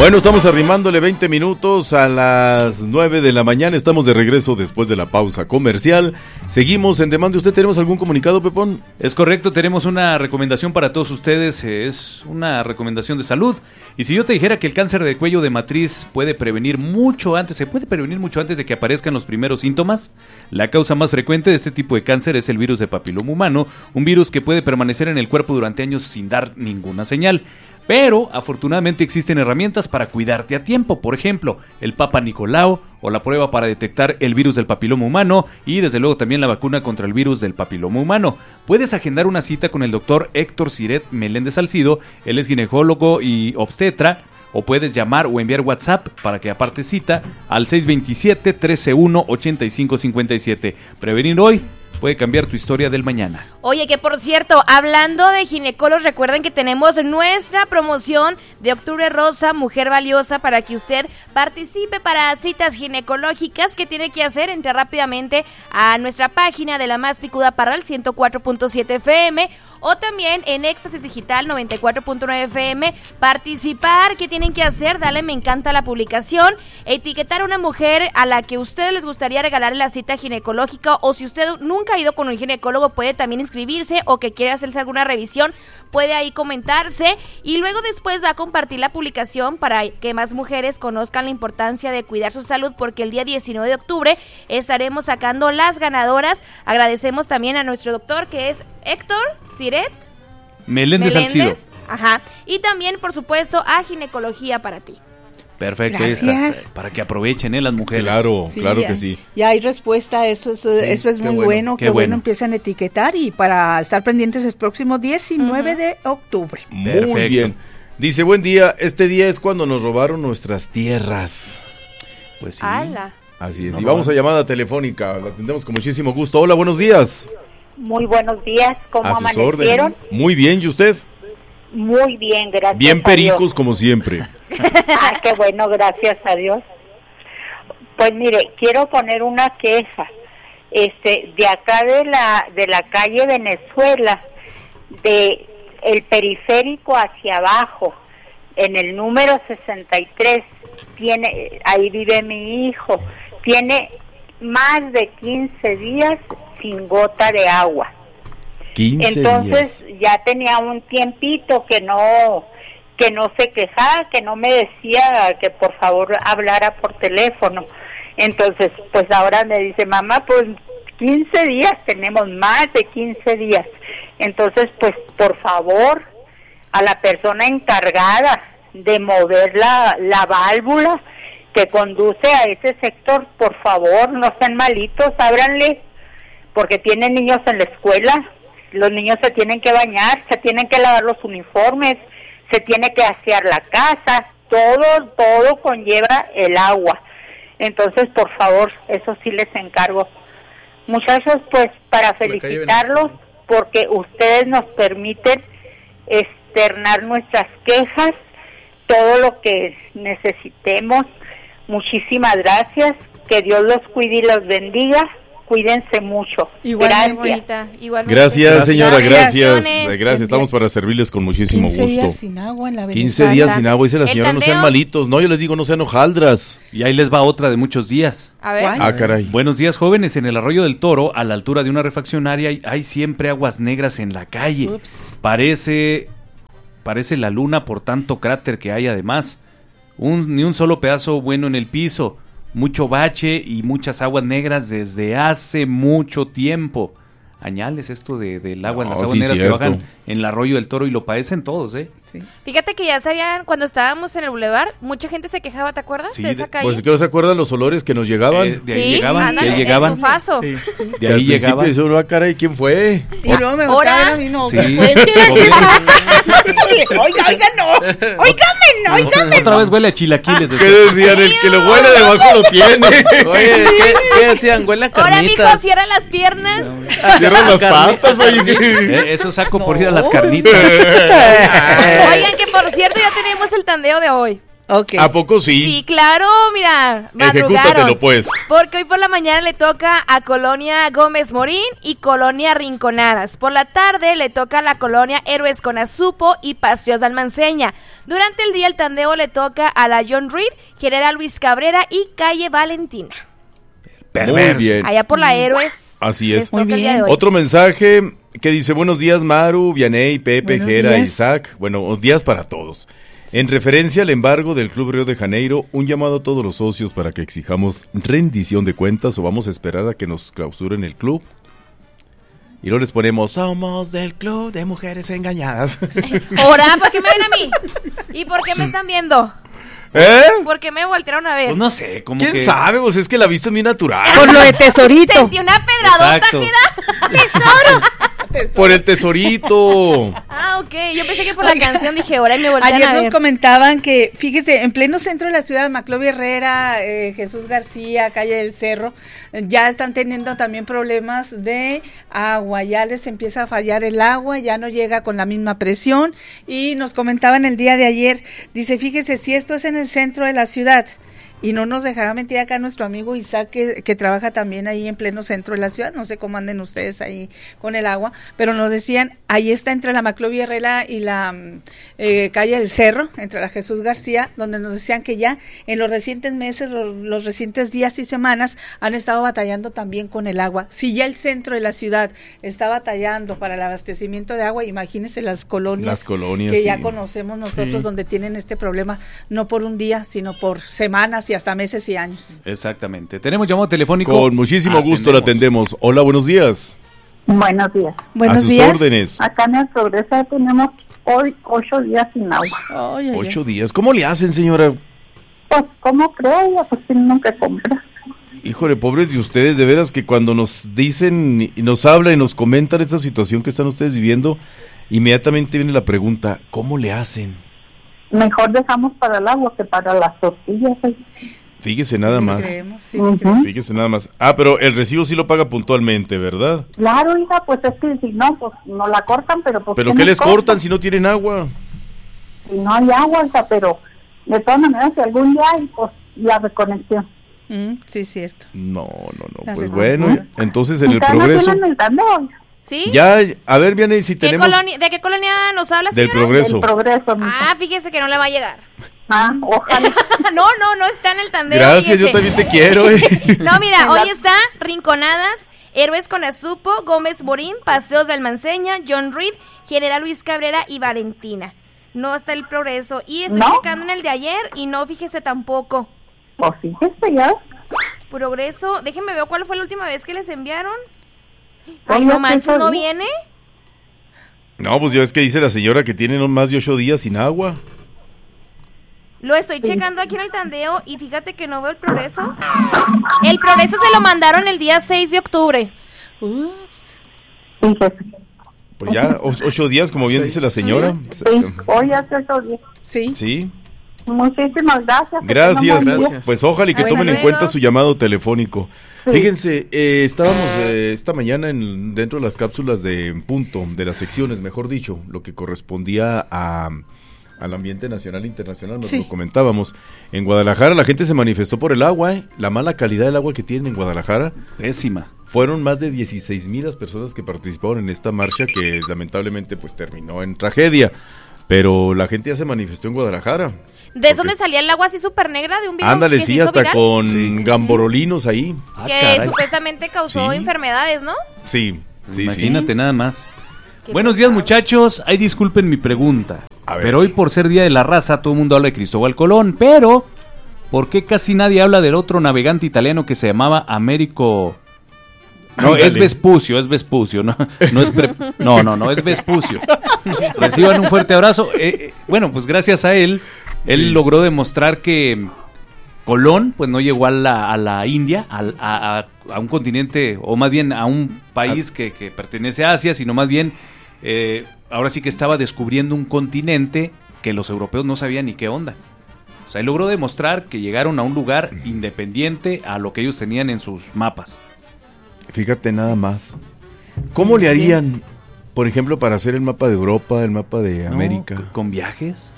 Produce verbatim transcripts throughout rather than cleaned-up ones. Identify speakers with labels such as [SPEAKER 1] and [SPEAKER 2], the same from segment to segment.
[SPEAKER 1] Bueno, estamos arrimándole veinte minutos a las nueve de la mañana. Estamos de regreso después de la pausa comercial. Seguimos en Demanda. ¿Usted tenemos algún comunicado, Pepón?
[SPEAKER 2] Es correcto, tenemos una recomendación para todos ustedes. Es una recomendación de salud. Y si yo te dijera que el cáncer de cuello de matriz puede prevenir mucho antes, se puede prevenir mucho antes de que aparezcan los primeros síntomas, la causa más frecuente de este tipo de cáncer es el virus de papiloma humano, un virus que puede permanecer en el cuerpo durante años sin dar ninguna señal. Pero afortunadamente existen herramientas para cuidarte a tiempo, por ejemplo, el Papa Nicolau o la prueba para detectar el virus del papiloma humano y desde luego también la vacuna contra el virus del papiloma humano. Puedes agendar una cita con el doctor Héctor Siret Meléndez Salcido, él es ginecólogo y obstetra, o puedes llamar o enviar WhatsApp para que apartes cita al seis dos siete, uno tres uno, ocho cinco cinco siete. Prevenir hoy puede cambiar tu historia del mañana.
[SPEAKER 3] Oye, que por cierto, hablando de ginecólogos, recuerden que tenemos nuestra promoción de Octubre Rosa, Mujer Valiosa, para que usted participe para citas ginecológicas. ¿Qué tiene que hacer? Entrar rápidamente a nuestra página de La Más Picuda Parral, ciento cuatro punto siete F M, o también en Éxtasis Digital noventa y cuatro punto nueve F M, participar. ¿Qué tienen que hacer? Dale me encanta a la publicación, etiquetar a una mujer a la que a ustedes les gustaría regalarle la cita ginecológica, o si usted nunca ha ido con un ginecólogo puede también inscribirse, o que quiere hacerse alguna revisión puede ahí comentarse, y luego después va a compartir la publicación para que más mujeres conozcan la importancia de cuidar su salud, porque el día diecinueve de octubre estaremos sacando las ganadoras. Agradecemos también a nuestro doctor, que es Héctor Siret
[SPEAKER 2] Meléndez Salcido.
[SPEAKER 3] Ajá, y también por supuesto a Ginecología para ti.
[SPEAKER 2] Perfecto,
[SPEAKER 4] gracias.
[SPEAKER 2] Esa, para que aprovechen, ¿eh? Las mujeres.
[SPEAKER 1] Claro, sí, claro
[SPEAKER 4] ya,
[SPEAKER 1] que sí.
[SPEAKER 4] Ya hay respuesta, eso es, sí, eso es muy bueno, bueno qué, qué bueno. bueno, empiezan a etiquetar y para estar pendientes el próximo diecinueve uh-huh. de octubre.
[SPEAKER 1] Muy Perfecto. bien. Dice, buen día, este día es cuando nos robaron nuestras tierras.
[SPEAKER 2] Pues sí.
[SPEAKER 3] ¡Hala!
[SPEAKER 1] Así es, no, y vamos a llamada telefónica, la atendemos con muchísimo gusto. Hola, buenos días.
[SPEAKER 5] Muy buenos días, ¿cómo
[SPEAKER 1] a sus
[SPEAKER 5] amanecieron?
[SPEAKER 1] Órdenes. Muy bien, ¿y usted?
[SPEAKER 5] Muy bien, gracias.
[SPEAKER 1] Bien pericos,
[SPEAKER 5] Dios.
[SPEAKER 1] Como siempre.
[SPEAKER 5] Ah, qué bueno, gracias a Dios. Pues mire, quiero poner una queja. Este, de acá de la de la calle Venezuela, de el periférico hacia abajo, en el número sesenta y tres, tiene, ahí vive mi hijo, tiene más de quince días sin gota de agua. Entonces días. Ya tenía un tiempito que no que no se quejaba, que no me decía que por favor hablara por teléfono. Entonces, pues ahora me dice, mamá, pues quince días, tenemos más de quince días. Entonces, pues por favor, a la persona encargada de mover la, la válvula que conduce a ese sector, por favor, no sean malitos, ábranle, porque tienen niños en la escuela. Los niños se tienen que bañar, se tienen que lavar los uniformes, se tiene que asear la casa, todo, todo conlleva el agua. Entonces, por favor, eso sí les encargo. Muchachos, pues, para felicitarlos, porque ustedes nos permiten externar nuestras quejas, todo lo que necesitemos. Muchísimas gracias, que Dios los cuide y los bendiga. Cuídense mucho.
[SPEAKER 3] Igualmente, bonita. Igualmente.
[SPEAKER 1] Gracias, señora, gracias. Gracias, gracias. Estamos para servirles con muchísimo
[SPEAKER 4] quince
[SPEAKER 1] gusto.
[SPEAKER 4] quince días sin agua en la Venezuela.
[SPEAKER 1] quince días sin agua, dice la señora, no sean malitos. No, yo les digo, no sean hojaldras.
[SPEAKER 2] Y ahí les va otra de muchos días.
[SPEAKER 3] A ver.
[SPEAKER 1] Ah, caray.
[SPEAKER 2] Buenos días, jóvenes. En el Arroyo del Toro, a la altura de una refaccionaria, hay, hay siempre aguas negras en la calle.
[SPEAKER 4] Ups.
[SPEAKER 2] Parece, parece la luna por tanto cráter que hay además. Un, ni un solo pedazo bueno en el piso. Mucho bache y muchas aguas negras desde hace mucho tiempo. Añales esto de, del agua en las
[SPEAKER 1] no,
[SPEAKER 2] aguas
[SPEAKER 1] sí,
[SPEAKER 2] negras
[SPEAKER 1] cierto.
[SPEAKER 2] que bajan en el Arroyo del Toro y lo padecen todos, ¿eh?
[SPEAKER 4] Sí.
[SPEAKER 3] Fíjate que ya sabían, cuando estábamos en el bulevar, mucha gente se quejaba, ¿te acuerdas?
[SPEAKER 2] Sí,
[SPEAKER 3] de esa
[SPEAKER 2] de,
[SPEAKER 3] calle.
[SPEAKER 1] Pues que no se acuerdan los olores que nos llegaban.
[SPEAKER 2] Eh, de ahí
[SPEAKER 3] sí,
[SPEAKER 2] llegaban,
[SPEAKER 3] ándale,
[SPEAKER 2] de ahí llegaban.
[SPEAKER 3] el tufazo.
[SPEAKER 4] Sí, sí.
[SPEAKER 2] De ahí llegaban.
[SPEAKER 1] Dice uno, ah, caray, ¿quién fue?
[SPEAKER 4] Y luego me
[SPEAKER 3] ¿Ahora?
[SPEAKER 4] a mí, no,
[SPEAKER 2] Sí.
[SPEAKER 4] pues, oiga, oiga, no, óigame, no, óigame.
[SPEAKER 2] Otra vez huele a chilaquiles.
[SPEAKER 1] ¿Qué decían? El que lo huele debajo lo tiene.
[SPEAKER 6] Oye, ¿qué, qué decían? Huele a
[SPEAKER 3] Ahora,
[SPEAKER 6] carnitas.
[SPEAKER 3] mijo, cierra las piernas.
[SPEAKER 1] Cierran las patas, oye.
[SPEAKER 2] Eh, eso saco
[SPEAKER 4] No.
[SPEAKER 2] por ir a las carnitas.
[SPEAKER 3] Oigan, que por cierto ya tenemos el tandeo de hoy.
[SPEAKER 4] Okay.
[SPEAKER 1] ¿A poco sí?
[SPEAKER 3] Sí, claro, mira,
[SPEAKER 1] Ejecútatelo, pues.
[SPEAKER 3] Porque hoy por la mañana le toca a Colonia Gómez Morín y Colonia Rinconadas. Por la tarde le toca a la Colonia Héroes con Azupo y Paseos de Almanceña. Durante el día el tandeo le toca a la John Reed, General Luis Cabrera y Calle Valentina.
[SPEAKER 1] Muy bien.
[SPEAKER 3] Allá por la Héroes.
[SPEAKER 1] Así es.
[SPEAKER 3] Muy bien.
[SPEAKER 1] Otro mensaje que dice, buenos días Maru, Vianey, Pepe,
[SPEAKER 4] Buenos
[SPEAKER 1] Jera,
[SPEAKER 4] días.
[SPEAKER 1] Isaac. Buenos días para todos. En referencia al embargo del Club Río de Janeiro, un llamado a todos los socios para que exijamos rendición de cuentas o vamos a esperar a que nos clausuren el club. Y luego les ponemos, somos del Club de Mujeres Engañadas.
[SPEAKER 3] Ahora, ¿por qué me ven a mí? ¿Y por qué me están viendo?
[SPEAKER 1] ¿Eh?
[SPEAKER 3] ¿Por qué me voltearon a ver?
[SPEAKER 2] Pues no sé, como
[SPEAKER 1] ¿Quién
[SPEAKER 2] que...
[SPEAKER 1] sabe? Pues es que la vista es muy natural.
[SPEAKER 4] Por lo de tesorito.
[SPEAKER 3] Sentí una pedradota,
[SPEAKER 2] Exacto.
[SPEAKER 3] Jera. ¡Tesoro!
[SPEAKER 1] Por el tesorito.
[SPEAKER 3] Ah, ok. Yo pensé que por la canción dije, ahora y me voltean
[SPEAKER 4] Ayer
[SPEAKER 3] a
[SPEAKER 4] nos
[SPEAKER 3] ver.
[SPEAKER 4] comentaban que, fíjese, en pleno centro de la ciudad, Maclovio Herrera, eh, Jesús García, Calle del Cerro, eh, ya están teniendo también problemas de agua, ya les empieza a fallar el agua, ya no llega con la misma presión, y nos comentaban el día de ayer, dice, fíjese, si esto es en el centro de la ciudad, y no nos dejará mentir acá nuestro amigo Isaac, que, que trabaja también ahí en pleno centro de la ciudad, no sé cómo anden ustedes ahí con el agua, pero nos decían, ahí está entre la Maclovio Herrera y la eh, Calle del Cerro, entre la Jesús García, donde nos decían que ya en los recientes meses, los, los recientes días y semanas, han estado batallando también con el agua. Si ya el centro de la ciudad está batallando para el abastecimiento de agua, imagínense las colonias,
[SPEAKER 1] Las colonias,
[SPEAKER 4] que
[SPEAKER 1] sí.
[SPEAKER 4] ya conocemos nosotros,
[SPEAKER 2] Sí.
[SPEAKER 4] donde tienen este problema, no por un día, sino por semanas y hasta meses y años.
[SPEAKER 2] Exactamente. Tenemos llamado telefónico.
[SPEAKER 1] Con muchísimo gusto la atendemos. Hola, buenos días.
[SPEAKER 5] Buenos días.
[SPEAKER 4] Buenos
[SPEAKER 1] a sus
[SPEAKER 4] días.
[SPEAKER 1] órdenes.
[SPEAKER 5] Acá en el Progreso tenemos hoy ocho días sin agua.
[SPEAKER 4] Ay, ay,
[SPEAKER 1] Ocho días. ¿Cómo le hacen, señora?
[SPEAKER 5] Pues, ¿cómo creo? Ya pues tienen que comprar.
[SPEAKER 1] Híjole, pobres de ustedes, de veras que cuando nos dicen y nos hablan y nos comentan esta situación que están ustedes viviendo, inmediatamente viene la pregunta, ¿cómo le hacen?
[SPEAKER 5] Mejor dejamos para el agua que para las tortillas. ¿eh?
[SPEAKER 1] Fíjese nada
[SPEAKER 4] sí,
[SPEAKER 1] más.
[SPEAKER 4] creemos, sí,
[SPEAKER 5] Ujú.
[SPEAKER 4] creemos.
[SPEAKER 1] Fíjese nada más. Ah, pero el recibo sí lo paga puntualmente, ¿verdad?
[SPEAKER 5] Claro, hija, pues es que si no, pues no la cortan, pero pues...
[SPEAKER 1] ¿Pero
[SPEAKER 5] ¿qué
[SPEAKER 1] qué
[SPEAKER 5] nos
[SPEAKER 1] les
[SPEAKER 5] cortan?
[SPEAKER 1] cortan si no tienen agua?
[SPEAKER 5] Si no hay agua, hija, pero de todas maneras, si algún día hay, pues la reconexión.
[SPEAKER 4] Mm, sí, cierto.
[SPEAKER 1] No, no, no.
[SPEAKER 4] La
[SPEAKER 1] Pues
[SPEAKER 4] reconexión.
[SPEAKER 1] bueno, entonces en el
[SPEAKER 5] Ustedes no
[SPEAKER 1] progreso...
[SPEAKER 5] tienen el tandeo, hija.
[SPEAKER 3] ¿Sí?
[SPEAKER 1] Ya, a ver, Vianey, si
[SPEAKER 3] ¿Qué
[SPEAKER 1] tenemos...
[SPEAKER 3] colonia- ¿De qué colonia nos habla,
[SPEAKER 1] Del
[SPEAKER 3] señora?
[SPEAKER 1] progreso.
[SPEAKER 5] El progreso, mija.
[SPEAKER 3] Ah, fíjese que no le va a llegar.
[SPEAKER 5] Ah, ojalá.
[SPEAKER 3] no, no, no está en el tandeo.
[SPEAKER 1] Gracias,
[SPEAKER 3] fíjese.
[SPEAKER 1] yo también te quiero. eh.
[SPEAKER 3] No, mira,
[SPEAKER 5] En la-
[SPEAKER 3] hoy está Rinconadas, Héroes con Azupo, Gómez Morín, Paseos de Almanceña, John Reed, General Luis Cabrera y Valentina. No está el Progreso. Y estoy
[SPEAKER 5] ¿No?
[SPEAKER 3] checando en el de ayer y no, fíjese tampoco.
[SPEAKER 5] Pues fíjese ya.
[SPEAKER 3] Progreso, déjenme ver cuál fue la última vez que les enviaron.
[SPEAKER 5] Oye,
[SPEAKER 3] Ay, no
[SPEAKER 5] ¿qué
[SPEAKER 3] manches, ¿no
[SPEAKER 5] sabía?
[SPEAKER 3] viene?
[SPEAKER 1] No, pues ya es que dice la señora que tienen más de ocho días sin agua.
[SPEAKER 3] Lo estoy checando aquí en el tandeo y fíjate que no veo el Progreso. El Progreso se lo mandaron el día seis de octubre.
[SPEAKER 4] Ups.
[SPEAKER 5] Fíjese.
[SPEAKER 1] Pues ya, o- ocho días, como bien dice la señora.
[SPEAKER 5] Sí, hoy hace ocho días.
[SPEAKER 4] Sí.
[SPEAKER 1] Sí.
[SPEAKER 5] Muchísimas gracias. que
[SPEAKER 1] Gracias,
[SPEAKER 5] tengan buen día.
[SPEAKER 1] gracias. Pues ojalá y que
[SPEAKER 3] Bueno,
[SPEAKER 1] tomen en
[SPEAKER 3] luego.
[SPEAKER 1] cuenta su llamado telefónico.
[SPEAKER 5] Sí.
[SPEAKER 1] Fíjense, eh, estábamos eh, esta mañana en, dentro de las cápsulas de En Punto, de las secciones, mejor dicho, lo que correspondía a, al ambiente nacional e internacional, nos
[SPEAKER 4] Sí.
[SPEAKER 1] lo comentábamos. En Guadalajara la gente se manifestó por el agua, eh, la mala calidad del agua que tienen en Guadalajara.
[SPEAKER 2] Pésima.
[SPEAKER 1] Fueron más de dieciséis mil las personas que participaron en esta marcha que lamentablemente pues terminó en tragedia. Pero la gente ya se manifestó en Guadalajara.
[SPEAKER 3] ¿De
[SPEAKER 1] Porque-
[SPEAKER 3] dónde salía el agua así súper negra de un video
[SPEAKER 1] Ándale,
[SPEAKER 3] que se
[SPEAKER 1] sí,
[SPEAKER 3] hizo
[SPEAKER 1] hasta
[SPEAKER 3] viral?
[SPEAKER 1] con
[SPEAKER 2] Sí.
[SPEAKER 1] gamborolinos ahí.
[SPEAKER 2] Ah,
[SPEAKER 3] Que
[SPEAKER 2] caray.
[SPEAKER 3] supuestamente causó
[SPEAKER 1] Sí.
[SPEAKER 3] enfermedades, ¿no?
[SPEAKER 1] Sí, sí,
[SPEAKER 2] Imagínate
[SPEAKER 1] sí.
[SPEAKER 2] nada más.
[SPEAKER 3] Qué
[SPEAKER 2] Buenos días,
[SPEAKER 3] pesado.
[SPEAKER 2] muchachos. Ay, disculpen mi pregunta.
[SPEAKER 1] A ver.
[SPEAKER 2] Pero hoy por ser Día de la Raza, todo el mundo habla de Cristóbal Colón. Pero, ¿por qué casi nadie habla del otro navegante italiano que se llamaba Américo? No,
[SPEAKER 1] Ándale.
[SPEAKER 2] es Vespucio, es Vespucio, no, no es pre- no, no, no, es Vespucio. Reciban un fuerte abrazo. Eh, eh, bueno, pues gracias a él, él
[SPEAKER 1] Sí.
[SPEAKER 2] logró demostrar que Colón, pues no llegó a la, a la India, al- a, a- a un continente, o más bien a un país que, que pertenece a Asia, sino más bien, eh, ahora sí que estaba descubriendo un continente que los europeos no sabían ni qué onda. O sea, él logró demostrar que llegaron a un lugar independiente a lo que ellos tenían en sus mapas.
[SPEAKER 1] Fíjate nada más. ¿Cómo le harían, por ejemplo, para hacer el mapa de Europa, el mapa de
[SPEAKER 2] ¿No?
[SPEAKER 1] América?
[SPEAKER 2] C- Con viajes.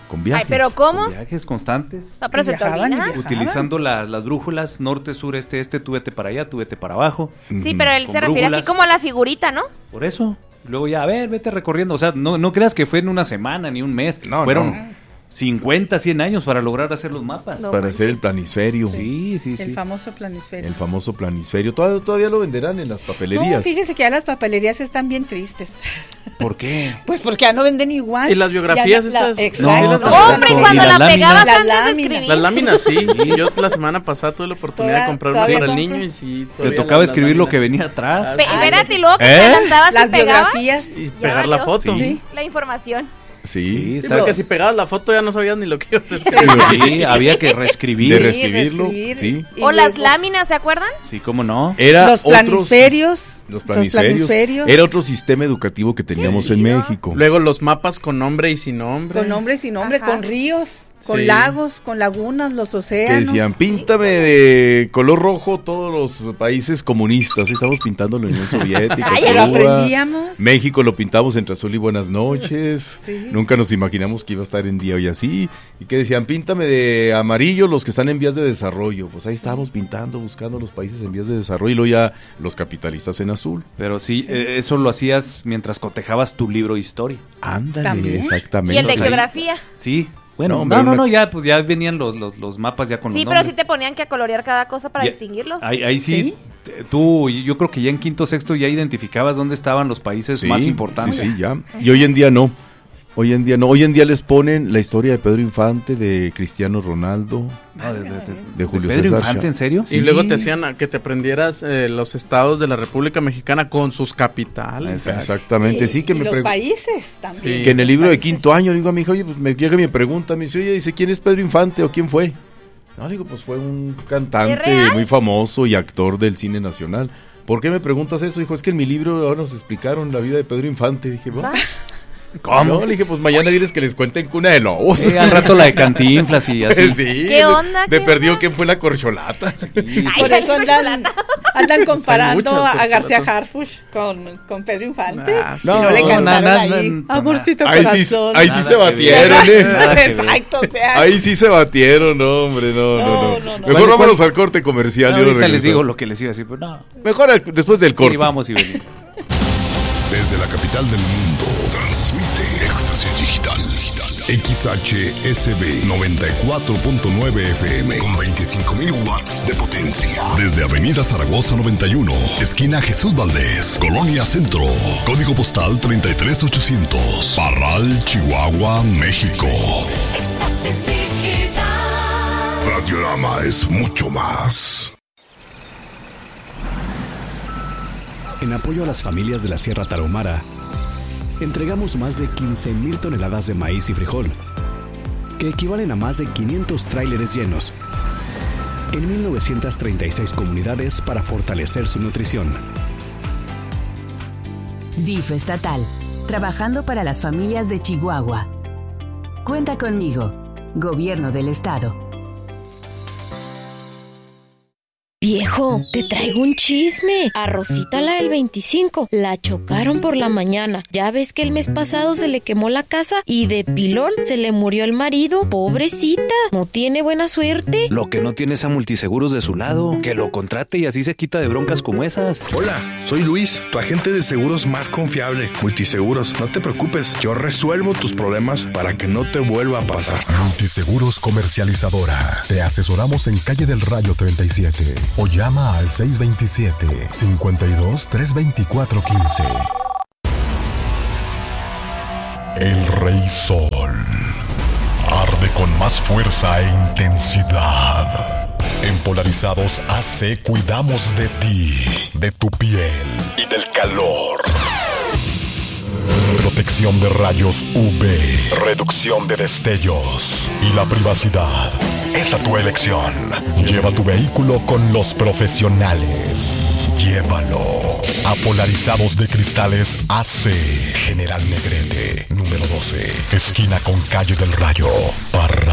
[SPEAKER 1] con viajes.
[SPEAKER 3] Ay, ¿pero cómo?
[SPEAKER 2] Con viajes constantes.
[SPEAKER 3] No, pero se te
[SPEAKER 4] Viajaban y
[SPEAKER 3] olvida.
[SPEAKER 4] viajaban.
[SPEAKER 2] Utilizando la- las brújulas norte, sur, este, este, tú vete para allá, tú vete para abajo.
[SPEAKER 3] Sí, pero él
[SPEAKER 2] Con
[SPEAKER 3] se refiere así
[SPEAKER 2] brújulas.
[SPEAKER 3] como a la figurita, ¿no?
[SPEAKER 2] Por eso. Luego ya, a ver, vete recorriendo. O sea, no, no creas que fue en una semana ni un mes.
[SPEAKER 1] No,
[SPEAKER 2] Fueron
[SPEAKER 1] no.
[SPEAKER 2] cincuenta, cien años para lograr hacer los mapas.
[SPEAKER 3] No.
[SPEAKER 1] Para
[SPEAKER 3] manches.
[SPEAKER 1] hacer el planisferio.
[SPEAKER 2] Sí, sí, sí.
[SPEAKER 4] El famoso planisferio.
[SPEAKER 1] El famoso planisferio. Todavía, todavía lo venderán en las papelerías.
[SPEAKER 4] No, fíjese que ya las papelerías están bien tristes.
[SPEAKER 2] ¿Por qué?
[SPEAKER 4] Pues porque ya no venden igual.
[SPEAKER 6] ¿Y las biografías
[SPEAKER 4] Ya la- la-
[SPEAKER 6] esas?
[SPEAKER 4] Exacto.
[SPEAKER 6] No,
[SPEAKER 2] No,
[SPEAKER 6] tampoco.
[SPEAKER 3] Hombre,
[SPEAKER 2] ¿Y
[SPEAKER 3] cuando
[SPEAKER 2] las
[SPEAKER 3] la
[SPEAKER 2] láminas?
[SPEAKER 3] pegabas
[SPEAKER 4] Las
[SPEAKER 3] antes de
[SPEAKER 4] láminas.
[SPEAKER 3] escribir.
[SPEAKER 6] Las láminas sí, y yo la semana pasada tuve la oportunidad
[SPEAKER 4] Toda-
[SPEAKER 6] de comprar una
[SPEAKER 4] todavía
[SPEAKER 6] para el
[SPEAKER 4] compro.
[SPEAKER 6] niño y sí.
[SPEAKER 2] Te
[SPEAKER 6] todavía
[SPEAKER 2] tocaba
[SPEAKER 6] las-
[SPEAKER 2] escribir
[SPEAKER 6] las
[SPEAKER 2] lo que
[SPEAKER 6] láminas.
[SPEAKER 2] venía atrás.
[SPEAKER 3] Pe- espérate, y luego que
[SPEAKER 1] ¿Eh?
[SPEAKER 3] te adelantabas
[SPEAKER 4] Las
[SPEAKER 3] y pegabas
[SPEAKER 4] biografías.
[SPEAKER 6] Y
[SPEAKER 3] Ya
[SPEAKER 6] pegar la
[SPEAKER 3] valió.
[SPEAKER 6] foto.
[SPEAKER 4] Sí.
[SPEAKER 3] la información.
[SPEAKER 1] Sí.
[SPEAKER 2] Sí,
[SPEAKER 6] Sí,
[SPEAKER 2] estaba
[SPEAKER 6] porque
[SPEAKER 2] que
[SPEAKER 6] si pegabas la foto ya no sabías ni lo que ibas a escribir.
[SPEAKER 2] Sí, había que reescribir.
[SPEAKER 1] De
[SPEAKER 4] Sí,
[SPEAKER 1] reescribirlo,
[SPEAKER 4] reescribir.
[SPEAKER 1] sí.
[SPEAKER 4] Y
[SPEAKER 3] O las
[SPEAKER 4] luego
[SPEAKER 3] láminas, ¿se acuerdan?
[SPEAKER 2] Sí, cómo no.
[SPEAKER 1] Era
[SPEAKER 4] Los
[SPEAKER 1] otros-
[SPEAKER 4] planisferios.
[SPEAKER 1] Los planisferios.
[SPEAKER 4] planisferios.
[SPEAKER 1] Era otro sistema educativo que teníamos
[SPEAKER 3] Qué
[SPEAKER 1] en
[SPEAKER 3] chido.
[SPEAKER 1] México.
[SPEAKER 6] Luego los mapas con nombre y sin nombre.
[SPEAKER 4] Con nombre y sin nombre,
[SPEAKER 3] Ajá.
[SPEAKER 4] con ríos, con
[SPEAKER 6] Sí.
[SPEAKER 4] lagos, con lagunas, los
[SPEAKER 1] que
[SPEAKER 4] océanos.
[SPEAKER 1] decían, píntame de color rojo todos los países comunistas. Estamos pintando la Unión Soviética,
[SPEAKER 3] Ay,
[SPEAKER 4] Pero
[SPEAKER 1] Cuba,
[SPEAKER 4] aprendíamos.
[SPEAKER 1] México lo pintamos entre azul y buenas noches.
[SPEAKER 4] Sí.
[SPEAKER 1] Nunca nos imaginamos que iba a estar en día y así. Y que decían, píntame de amarillo los que están en vías de desarrollo. Pues ahí estábamos pintando, buscando los países en vías de desarrollo y luego ya los capitalistas en azul.
[SPEAKER 2] Pero sí, eh, eso lo hacías mientras cotejabas tu libro de historia.
[SPEAKER 1] Ándale,
[SPEAKER 4] También.
[SPEAKER 1] exactamente.
[SPEAKER 3] Y el de
[SPEAKER 2] ahí-
[SPEAKER 3] geografía.
[SPEAKER 2] Sí. Bueno,
[SPEAKER 1] No,
[SPEAKER 2] no,
[SPEAKER 1] hombre,
[SPEAKER 2] no, no,
[SPEAKER 1] una-
[SPEAKER 2] ya, pues ya venían los, los, los mapas ya con
[SPEAKER 3] Sí,
[SPEAKER 2] los
[SPEAKER 3] pero sí
[SPEAKER 2] nombres.
[SPEAKER 3] te ponían que a colorear cada cosa para
[SPEAKER 2] Ya-
[SPEAKER 3] distinguirlos.
[SPEAKER 2] Ahí, ahí sí,
[SPEAKER 4] ¿Sí?
[SPEAKER 2] t- tú, yo creo que ya en quinto, sexto ya identificabas dónde estaban los países
[SPEAKER 1] Sí,
[SPEAKER 2] más importantes.
[SPEAKER 1] Sí, sí, ya. Y hoy en día no. Hoy en día no. Hoy en día les ponen la historia de Pedro Infante, de Cristiano Ronaldo,
[SPEAKER 2] No, de, de- de-
[SPEAKER 1] de Julio
[SPEAKER 2] Pedro
[SPEAKER 1] César
[SPEAKER 2] Infante,
[SPEAKER 1] Chá-
[SPEAKER 2] ¿en serio?
[SPEAKER 1] Sí.
[SPEAKER 6] Y luego te hacían a que te aprendieras eh, los estados de la República Mexicana con sus capitales.
[SPEAKER 2] Exacto.
[SPEAKER 1] Exactamente, sí, que
[SPEAKER 4] y
[SPEAKER 1] me
[SPEAKER 4] los
[SPEAKER 1] pregu-
[SPEAKER 4] países también.
[SPEAKER 6] Sí.
[SPEAKER 1] que en el
[SPEAKER 4] los
[SPEAKER 1] libro de
[SPEAKER 4] países.
[SPEAKER 1] quinto año le digo a mi hija, oye, pues me llega y me pregunta, me dice, oye, dice, ¿quién es Pedro Infante o quién fue? No, digo, pues fue un
[SPEAKER 3] ¿Es
[SPEAKER 1] cantante
[SPEAKER 3] real?
[SPEAKER 1] muy famoso y actor del cine nacional. ¿Por qué me preguntas eso? Dijo, es que en mi libro ahora nos explicaron la vida de Pedro Infante. Dije,
[SPEAKER 3] Va.
[SPEAKER 1] ¿cómo? No, le dije, pues mañana diles que les cuenten Cuna de Lobos.
[SPEAKER 2] Sí, al rato la de Cantinflas y así.
[SPEAKER 1] Sí,
[SPEAKER 3] ¿Qué
[SPEAKER 1] de-
[SPEAKER 3] onda?
[SPEAKER 1] De
[SPEAKER 3] ¿Qué
[SPEAKER 1] perdido,
[SPEAKER 3] onda?
[SPEAKER 1] ¿quién fue la corcholata?
[SPEAKER 2] Sí,
[SPEAKER 3] Ay,
[SPEAKER 4] Por
[SPEAKER 3] ay,
[SPEAKER 4] eso andan, andan comparando
[SPEAKER 6] muchas
[SPEAKER 4] a García
[SPEAKER 6] corcholatas.
[SPEAKER 4] Harfuch con, con Pedro Infante.
[SPEAKER 6] Ah, sí.
[SPEAKER 4] Y no, le
[SPEAKER 1] No,
[SPEAKER 4] cantaron
[SPEAKER 2] na- na-
[SPEAKER 4] ahí,
[SPEAKER 2] na-
[SPEAKER 4] amorcito
[SPEAKER 1] Ahí sí,
[SPEAKER 4] corazón.
[SPEAKER 1] ahí sí
[SPEAKER 2] Nada
[SPEAKER 1] se
[SPEAKER 2] que
[SPEAKER 1] batieron,
[SPEAKER 2] ver.
[SPEAKER 1] ¿eh?
[SPEAKER 2] Nada que ver.
[SPEAKER 4] Exacto, o sea.
[SPEAKER 1] Ahí sí se batieron, no, hombre, no, no,
[SPEAKER 4] No,
[SPEAKER 1] no.
[SPEAKER 4] no, no.
[SPEAKER 1] Mejor
[SPEAKER 2] ¿Cuál-
[SPEAKER 1] vámonos
[SPEAKER 2] cuál-
[SPEAKER 1] al corte comercial. y
[SPEAKER 2] Ahorita
[SPEAKER 1] ahora
[SPEAKER 2] les
[SPEAKER 1] regresamos.
[SPEAKER 2] digo lo que les iba a decir, pero no.
[SPEAKER 1] Mejor al- después del corte.
[SPEAKER 2] Sí, vamos y venimos.
[SPEAKER 7] Desde la capital del mundo, transmite Éxtasis Digital. X H S B noventa y cuatro punto nueve F M con veinticinco mil watts de potencia. Desde Avenida Zaragoza noventa y uno, esquina Jesús Valdés, Colonia Centro. Código postal treinta y tres ochocientos. Parral, Chihuahua, México. Radiorama es mucho más.
[SPEAKER 8] En apoyo a las familias de la Sierra Tarahumara, entregamos más de quince mil toneladas de maíz y frijol, que equivalen a más de quinientos tráileres llenos, en mil novecientas treinta y seis comunidades para fortalecer su nutrición.
[SPEAKER 9] D I F estatal, trabajando para las familias de Chihuahua. Cuenta conmigo, Gobierno del Estado.
[SPEAKER 10] Viejo, te traigo un chisme. A Rosita, la del veinticinco, la chocaron por la mañana. Ya ves que el mes pasado se le quemó la casa y de pilón se le murió el marido. Pobrecita, no tiene buena suerte.
[SPEAKER 2] Lo que no tiene es a Multiseguros de su lado. Que lo contrate y así se quita de broncas como esas.
[SPEAKER 11] Hola, soy Luis, tu agente de seguros más confiable. Multiseguros, no te preocupes, yo resuelvo tus problemas para que no te vuelva a pasar.
[SPEAKER 7] Multiseguros Comercializadora. Te asesoramos en calle del Rayo treinta y siete o llama al seis dos siete, cinco dos, tres dos cuatro uno cinco. El Rey Sol arde con más fuerza e intensidad. En Polarizados A C cuidamos de ti, de tu piel y del calor. Protección de rayos U V, reducción de destellos y la privacidad. Esa tu elección. Lleva tu vehículo con los profesionales. Llévalo a Polarizados de Cristales A C. General Negrete, número doce. Esquina con calle del Rayo. Parra.